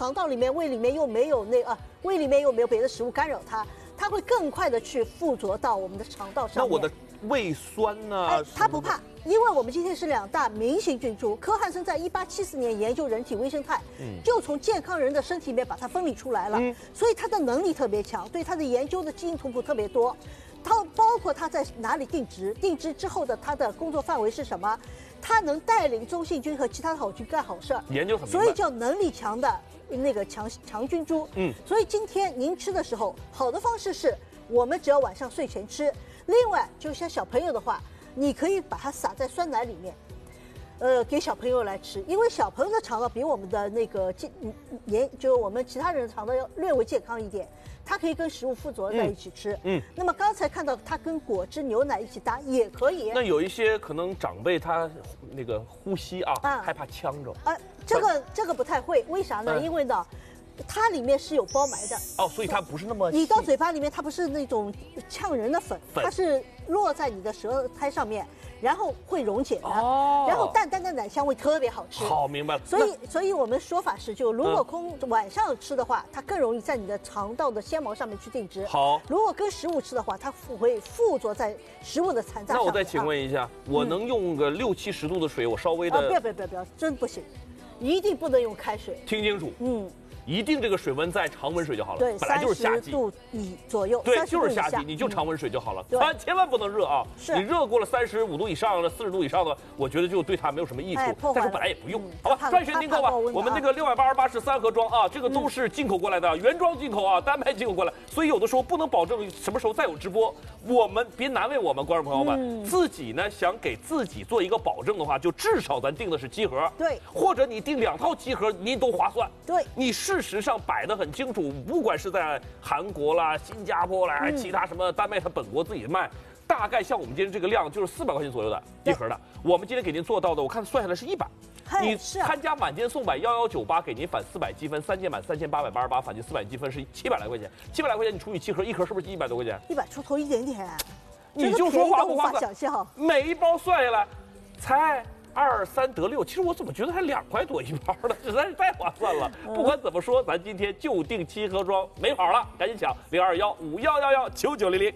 肠道里面、胃里面又没有胃里面又没有别的食物干扰它，它会更快的去附着到我们的肠道上面。 那我的胃酸呢？ 它不怕，因为我们今天是2大明星菌株。科汉森在1874年研究人体微生态，就从健康人的身体里面把它分离出来了，所以它的能力特别强，对它的研究的基因图谱特别多。它包括它在哪里定植，定植之后的它的工作范围是什么，它能带领中性菌和其他的好菌干好事儿， 研究很明白， 所以叫能力强的那个强菌株。所以今天您吃的时候，好的方式是我们只要晚上睡前吃。另外，就像小朋友的话，你可以把它撒在酸奶里面。给小朋友来吃，因为小朋友的肠道比我们的那个就是我们其他人的肠道要略微健康一点，它可以跟食物附着在一起吃。那么刚才看到它跟果汁、牛奶一起搭也可以。 那有一些可能长辈他那个呼吸害怕呛着。 这个不太会，为啥呢？因为呢，它里面是有包埋的。 所以它不是那么。 你到嘴巴里面，它不是那种呛人的粉，它是落在你的舌苔上面。然后会溶解的，然后淡淡的奶香味特别好吃。 好，明白了。 所以我们说法是，就如果晚上吃的话，它更容易在你的肠道的纤毛上面去定植。 好， 如果跟食物吃的话，它会附着在食物的残渣上。 那我再请问一下，我能用个60、70度的水，我稍微的？ 不要，真不行，一定不能用开水。 听清楚。一定这个水温在常温水就好了。 对， 本来就是夏季 30度左右。 对，就是夏季，你就常温水就好了。千万不能热啊！你热过了35度以上了、40度以上的，我觉得就对它没有什么益处。但是本来也不用，好吧？专选订购吧。我们那个628是3盒装啊，这个都是进口过来的，原装进口啊，单排进口过来。所以有的时候不能保证什么时候再有直播，我们别难为我们观众朋友们，自己呢想给自己做一个保证的话，就至少咱订的是7盒， 对， 或者你订2套7盒，您都划算。 对， 你事实上摆得很清楚，不管是在韩国啦、新加坡啦，其他什么丹麦，它本国自己卖，大概像我们今天这个量就是400块钱左右的1盒的。我们今天给您做到的，我看算下来是100。你参加满减送百1198，给您返400积分，3件满3888，返进400积分是700来块钱。700来块钱你除以7盒，1盒是不是100多块钱 ？100出头一点点。 你就说划不划算？每一包算下来才2、3得6，其实我怎么觉得还2块多一包呢？实在是太划算了。不管怎么说，咱今天就订7盒装，没跑了，赶紧抢0215119900。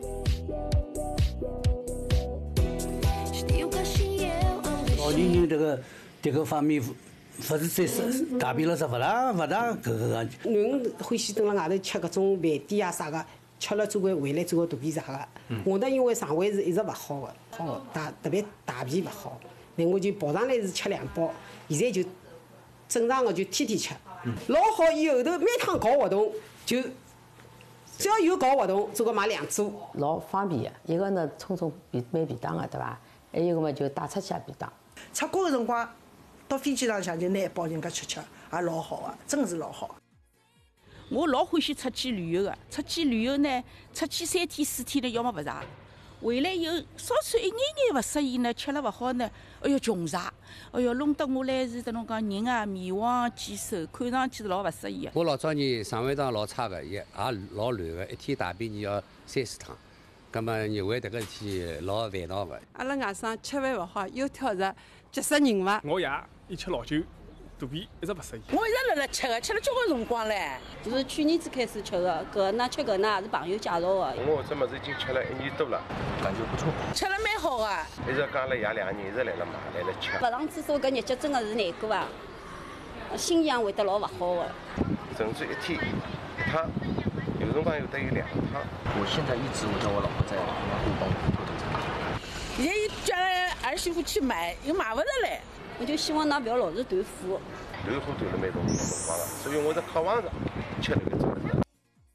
老年人这个方面不是最大便了是不大搿个。 囡欢喜蹲辣外头吃搿种饭店啊啥个，吃了总归回来做个大便啥个。我呢因为肠胃是一直勿好的，特别大便勿好。那我就跑上来是吃2包，现在就正常的就天天吃，老好。以后头每趟搞活动就只要有搞活动，做个买2组， 老方便的。一个呢冲买便当的，对伐？还有一个嘛就带出去便当。 出国的辰光，到飞机上向就拿1包人家吃，也老好啊，真是老好。 我老欢喜出去旅游的，出去旅游呢，出去3天4天呢，要么勿饿。回来以后稍稍一眼眼勿适意呢，吃了勿好呢，哎哟穷啥，哎哟弄得我来是侬讲人啊面黄肌瘦，看上去是老勿适意的。 我老早年肠胃道老差的，也老乱的，一天大便你要30趟，葛么你为迭个事体老烦恼的。 阿拉外甥吃饭勿好，又挑食，急死人伐？ 我爷一吃老酒，肚皮一直勿适意。 我一直辣吃的，吃了交关辰光唻。 就是去年子开始吃的，搿呢吃搿呢也是朋友介绍的。 我这么子已经吃了1年多了，感觉不错。 吃了蛮好的。 一直讲了爷2个人一直来了买来了吃。 勿上厕所搿日脚真的是难过啊，心情会得老勿好的。 甚至1天1趟，有辰光有得有2趟。 我现在一直我叫我老婆在后帮我偷偷查。 现在又叫儿媳妇去买，又买勿着来。 我就希望㑚勿要老是断货。 断货断了蛮多辰光了，所以我在渴望着吃那个这个的。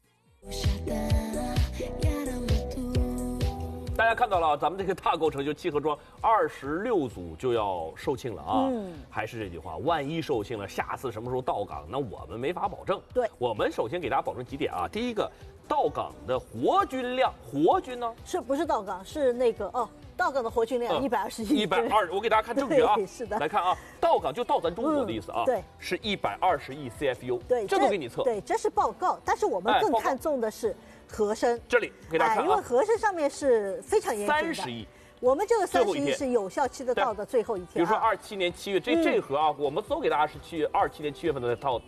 大家看到了，咱们这个大购成就7盒装26组就要售罄了啊！还是这句话，万一售罄了，下次什么时候到港，那我们没法保证。 对， 我们首先给大家保证几点啊。第一个，到港的活菌量，活菌呢？ 是不是到港？是那个到港的活菌量120亿。 120，我给大家看证据啊。 是的。 来看啊，到港就到咱中国的意思啊。 对。 是120亿 CFU。 对， 这都给你测。 对，这是报告，但是我们更看重的是和珅。 这里给大家看啊。 因为和珅上面是非常严谨的。 30亿。 我们这个30亿是有效期的到的最后一天。 比如说27年7月，这盒啊，我们都给大家是27年7月份的